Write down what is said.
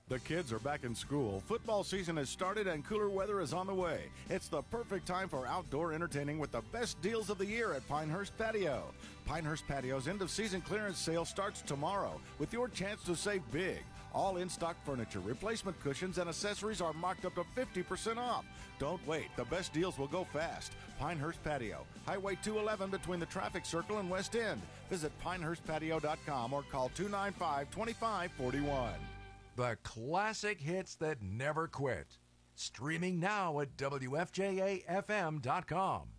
The kids are back in school, football season has started, and cooler weather is on the way. It's the perfect time for outdoor entertaining with the best deals of the year at Pinehurst Patio. Pinehurst Patio's end-of-season clearance sale starts tomorrow with your chance to save big. All in-stock furniture, replacement cushions, and accessories are marked up to 50% off. Don't wait. The best deals will go fast. Pinehurst Patio, Highway 211 between the traffic circle and West End. Visit pinehurstpatio.com or call 295-2541. The classic hits that never quit. Streaming now at WFJAFM.com.